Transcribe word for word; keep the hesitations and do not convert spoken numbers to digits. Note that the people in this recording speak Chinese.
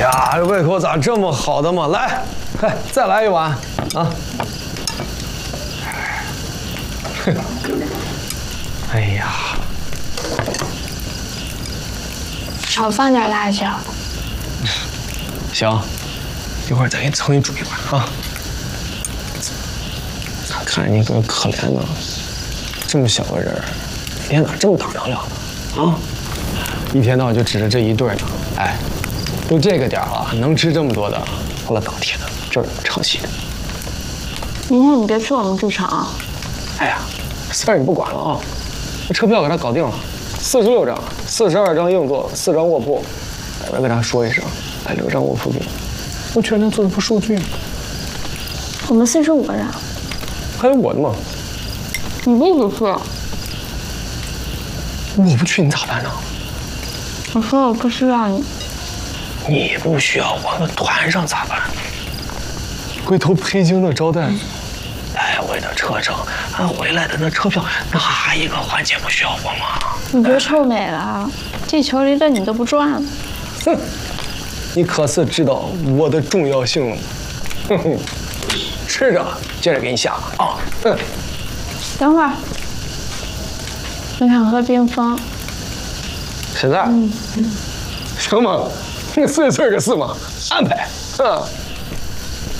呀，这胃口咋这么好的嘛？来，嗨，再来一碗啊！哼，哎呀， 少放点辣椒。 行，一会儿再给你盛一煮一碗啊。咋看你个可怜呢？这么小个人，一天咋这么大两两的啊？一天到晚就指着这一对呢。哎，都这个点了，能吃这么多的？我老天的，这儿有唱戏的。 明天你别去我们剧场啊。 哎呀，事儿你不管了啊！这车票给他搞定了，四十六张，四十二张硬座，四张卧铺。哎，我跟他说一声，哎，留张卧铺给你。我全程做的不数据。 我们四十五个人。 还有我的嘛？ 你不不去？ 我不去你咋办呢？ 我说我不需要你。 你不需要我，那团上咋办？回头北京的招待，来回的车程，还回来的那车票，哪一个环节不需要我吗？ 你别臭美了，地球离了你都不转。 哼，你可是知道我的重要性了。哼哼，吃着，接着给你下啊。哼。 等会儿，我想喝冰峰。 现在？嗯，行吗？你碎碎的事嘛，安排。嗯。